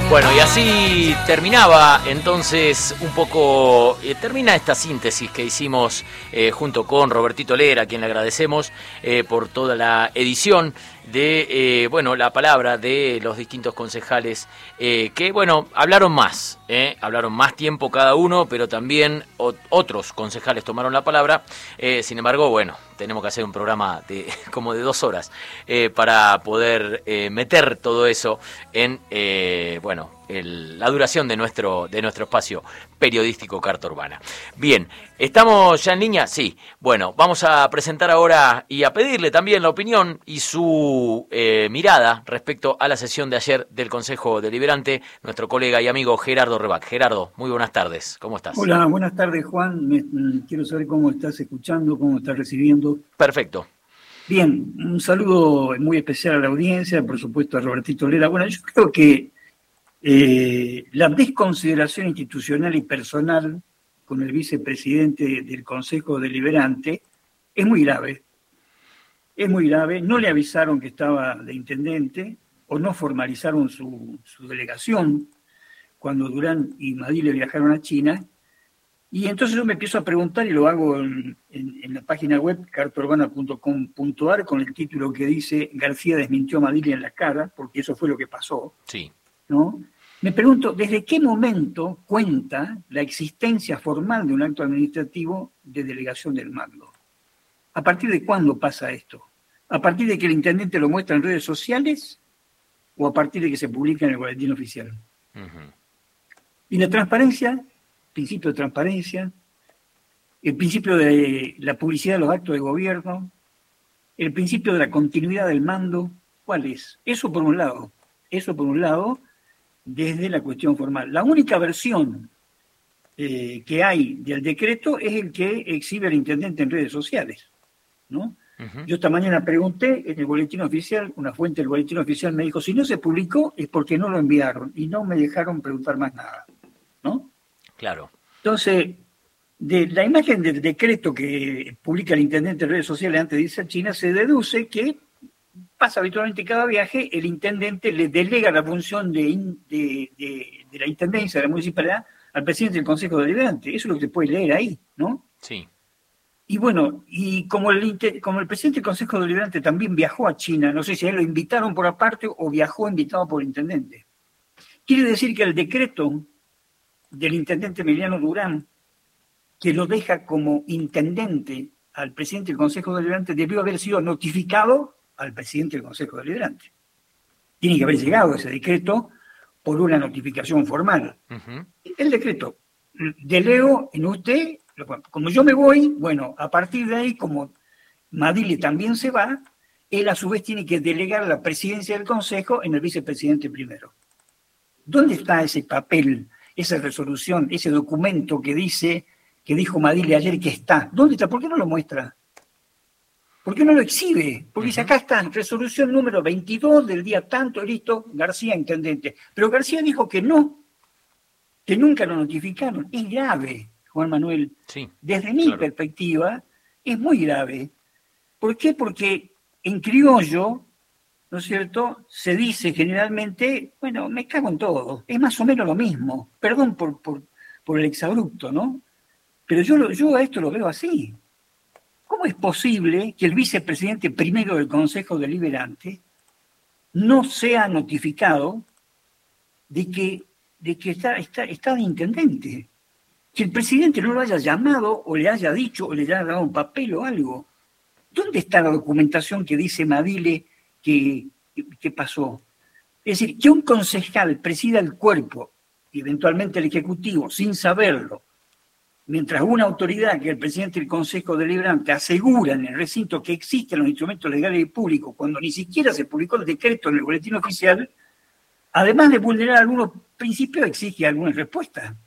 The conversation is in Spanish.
Bueno, y así terminaba entonces un poco, termina esta síntesis que hicimos junto con Robertito Lera, a quien le agradecemos por toda la edición de, la palabra de los distintos concejales que, hablaron más tiempo cada uno, pero también otros concejales tomaron la palabra. Sin embargo, tenemos que hacer un programa como de 2 horas para poder meter todo eso en, la duración de nuestro espacio periodístico Carta Urbana. Bien, ¿estamos ya en línea? Sí. Bueno, vamos a presentar ahora y a pedirle también la opinión y su mirada respecto a la sesión de ayer del Consejo Deliberante, nuestro colega y amigo Gerardo Rebac. Gerardo, muy buenas tardes. ¿Cómo estás? Hola, buenas tardes, Juan. Quiero saber cómo estás escuchando, cómo estás recibiendo. Perfecto. Bien, un saludo muy especial a la audiencia, por supuesto a Robertito Lera. Bueno, yo creo que la desconsideración institucional y personal con el vicepresidente del Consejo Deliberante es muy grave. Es muy grave. No le avisaron que estaba de intendente o no formalizaron su delegación cuando Durán y Madile viajaron a China. Y entonces yo me empiezo a preguntar, y lo hago en la página web cartaurbana.com.ar con el título que dice García desmintió a Madile en la cara, porque eso fue lo que pasó. Sí. ¿No? Me pregunto, ¿desde qué momento cuenta la existencia formal de un acto administrativo de delegación del mando? ¿A partir de cuándo pasa esto? ¿A partir de que el intendente lo muestra en redes sociales o a partir de que se publica en el boletín oficial? Uh-huh. Y la transparencia, principio de transparencia, el principio de la publicidad de los actos de gobierno, el principio de la continuidad del mando, ¿cuál es? Eso por un lado, desde la cuestión formal. La única versión que hay del decreto es el que exhibe el intendente en redes sociales, ¿no? Uh-huh. Yo esta mañana pregunté en el boletín oficial, una fuente del boletín oficial me dijo, si no se publicó es porque no lo enviaron y no me dejaron preguntar más nada, ¿no? Claro. Entonces, de la imagen del decreto que publica el intendente en redes sociales antes de irse a China, se deduce que pasa habitualmente cada viaje, el intendente le delega la función de la intendencia de la municipalidad al presidente del Consejo Deliberante. Eso es lo que se puede leer ahí, ¿no? Sí. Y bueno, y como el presidente del Consejo Deliberante también viajó a China, no sé si a él lo invitaron por aparte o viajó invitado por el intendente. Quiere decir que el decreto del intendente Emiliano Durán, que lo deja como intendente al presidente del Consejo Deliberante, debió haber sido notificado al presidente del Consejo Deliberante. Tiene que haber llegado ese decreto por una notificación formal. Uh-huh. El decreto, delego en usted, como yo me voy, bueno, a partir de ahí, como Madile también se va, él a su vez tiene que delegar la presidencia del Consejo en el vicepresidente primero. ¿Dónde está ese papel, esa resolución, ese documento que dijo Madile ayer que está? ¿Dónde está? ¿Por qué no lo muestra? ¿Por qué no lo exhibe? Porque dice, acá está, resolución número 22 del día tanto, listo, García, intendente. Pero García dijo que no, que nunca lo notificaron. Es grave, Juan Manuel. Sí, desde mi perspectiva, es muy grave. ¿Por qué? Porque en criollo, ¿no es cierto?, se dice generalmente, bueno, me cago en todo. Es más o menos lo mismo. Perdón por el exabrupto, ¿no? Pero yo a esto lo veo así. ¿Cómo es posible que el vicepresidente primero del Consejo Deliberante no sea notificado de que está de intendente? Que el presidente no lo haya llamado o le haya dicho o le haya dado un papel o algo. ¿Dónde está la documentación que dice Madile que pasó? Es decir, que un concejal presida el cuerpo y eventualmente el Ejecutivo sin saberlo, mientras una autoridad, que es el presidente del Consejo Deliberante, asegura en el recinto que existen los instrumentos legales y públicos, cuando ni siquiera se publicó el decreto en el boletín oficial, además de vulnerar algunos principios, exige alguna respuesta.